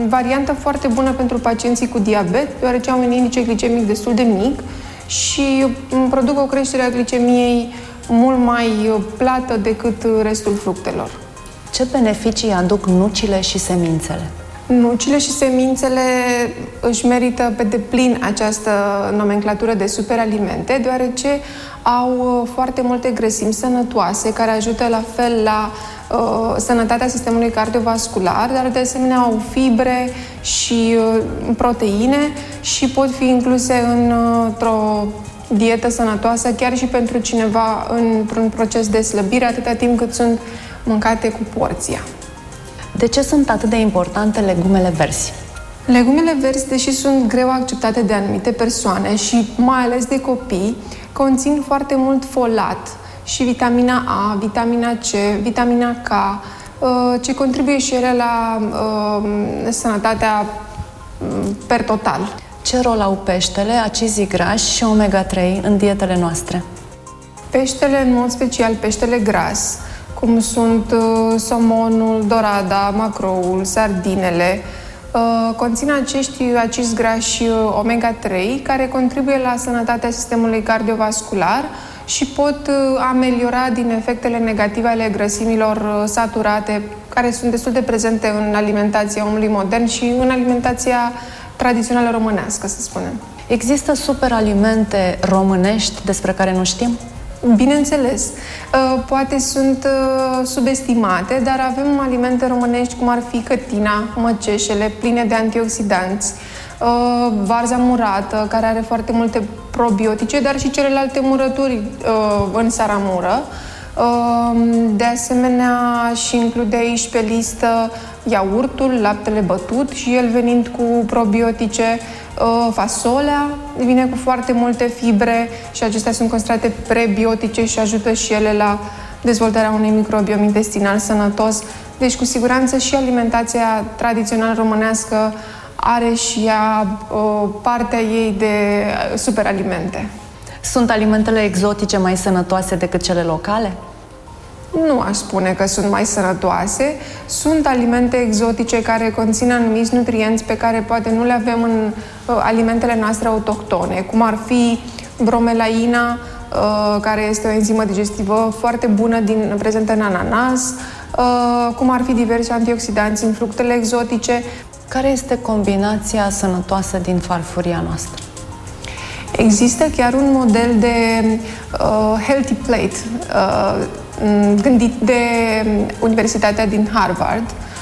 variantă foarte bună pentru pacienții cu diabet, deoarece au un indice glicemic destul de mic și produc o creștere a glicemiei mult mai plată decât restul fructelor. Ce beneficii aduc nucile și semințele? Nucile și semințele își merită pe deplin această nomenclatură de superalimente, deoarece au foarte multe grăsimi sănătoase care ajută la fel la sănătatea sistemului cardiovascular, dar de asemenea au fibre și proteine și pot fi incluse într-o dietă sănătoasă chiar și pentru cineva într-un proces de slăbire, atâta timp cât sunt mâncate cu porția. De ce sunt atât de importante legumele verzi? Legumele verzi, deși sunt greu acceptate de anumite persoane și mai ales de copii, conțin foarte mult folat și vitamina A, vitamina C, vitamina K, ce contribuie și ele la sănătatea per total. Ce rol au peștele, acizii grași și omega-3 în dietele noastre? Peștele, în mod special peștele gras, cum sunt somonul, dorada, macroul, sardinele, conțin acești acizi grași omega-3 care contribuie la sănătatea sistemului cardiovascular și pot ameliora din efectele negative ale grăsimilor saturate, care sunt destul de prezente în alimentația omului modern și în alimentația tradițională românească, să spunem. Există superalimente românești despre care nu știm? Bineînțeles, poate sunt subestimate, dar avem alimente românești cum ar fi cătina, măceșele, pline de antioxidanți, varza murată, care are foarte multe probiotice, dar și celelalte murături în saramură. De asemenea, și include aici pe listă iaurtul, laptele bătut și el venind cu probiotice, fasolea vine cu foarte multe fibre și acestea sunt considerate prebiotice și ajută și ele la dezvoltarea unui microbiom intestinal sănătos. Deci, cu siguranță, și alimentația tradițională românească are și ea partea ei de superalimente. Sunt alimentele exotice mai sănătoase decât cele locale? Nu aș spune că sunt mai sănătoase. Sunt alimente exotice care conțin anumiți nutrienți pe care poate nu le avem în alimentele noastre autohtone, cum ar fi bromelaina, care este o enzimă digestivă foarte bună prezentă în ananas, cum ar fi diversi antioxidanți în fructele exotice. Care este combinația sănătoasă din farfuria noastră? Există chiar un model de healthy plate gândit de Universitatea din Harvard,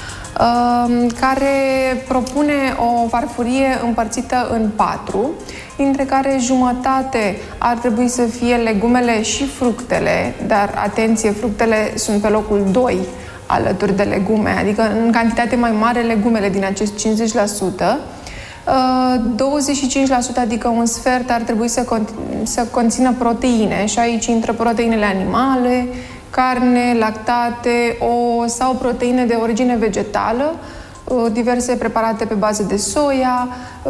care propune o farfurie împărțită în 4, dintre care jumătate ar trebui să fie legumele și fructele, dar atenție, fructele sunt pe locul 2 alături de legume, adică în cantitate mai mare legumele din acest 50%, 25%, adică un sfert, ar trebui să conțină proteine și aici intră proteinele animale, carne, lactate, ouă sau proteine de origine vegetală, diverse preparate pe bază de soia,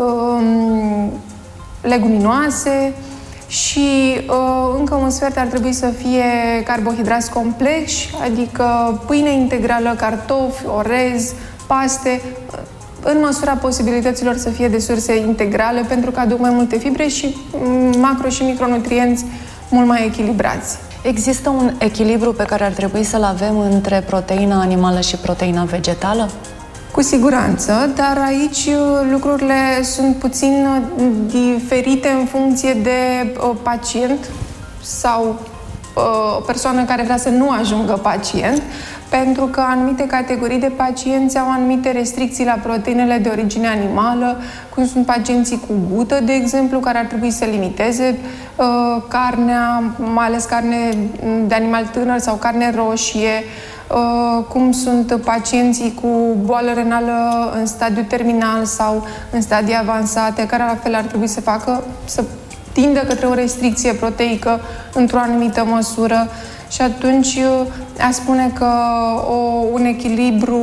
leguminoase și încă un sfert ar trebui să fie carbohidrați complexi, adică pâine integrală, cartofi, orez, paste, în măsura posibilităților să fie de surse integrale, pentru că aduc mai multe fibre și macro și micronutrienți mult mai echilibrați. Există un echilibru pe care ar trebui să-l avem între proteina animală și proteina vegetală? Cu siguranță, dar aici lucrurile sunt puțin diferite în funcție de pacient sau o persoană care vrea să nu ajungă pacient, pentru că anumite categorii de pacienți au anumite restricții la proteinele de origine animală, cum sunt pacienții cu gută, de exemplu, care ar trebui să limiteze carnea, mai ales carne de animal tânăr sau carne roșie, cum sunt pacienții cu boală renală în stadiu terminal sau în stadii avansate, care la fel ar trebui să tindă către o restricție proteică într-o anumită măsură. Și atunci aș spune că un echilibru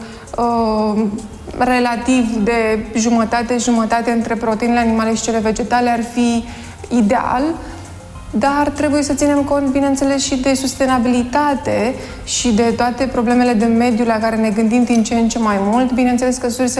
relativ de jumătate între proteinele animale și cele vegetale ar fi ideal, dar trebuie să ținem cont, bineînțeles, și de sustenabilitate și de toate problemele de mediu la care ne gândim din ce în ce mai mult. Bineînțeles că sursele